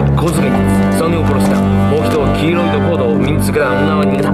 交通がい3人を殺した。もう一人は黄色いコードを身につけた女は逃げた。